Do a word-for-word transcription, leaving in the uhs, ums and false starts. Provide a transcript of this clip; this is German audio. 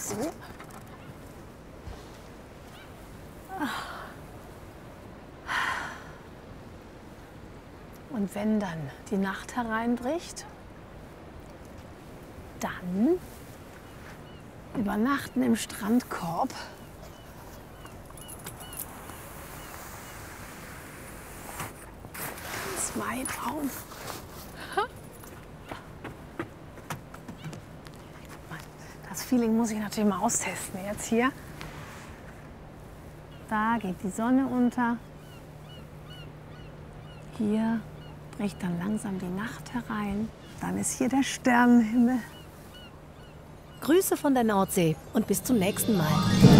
So. Und wenn dann die Nacht hereinbricht, dann übernachten im Strandkorb. Ganz weit auf. Das Feeling muss ich natürlich mal austesten jetzt hier. Da geht die Sonne unter. Hier bricht dann langsam die Nacht herein. Dann ist hier der Sternenhimmel. Grüße von der Nordsee und bis zum nächsten Mal.